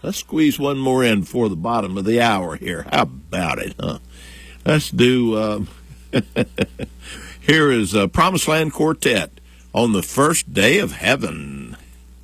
Let's squeeze one more in before the bottom of the hour here. How about it, huh? Let's do, here is Promised Land Quartet on the First Day of Heaven.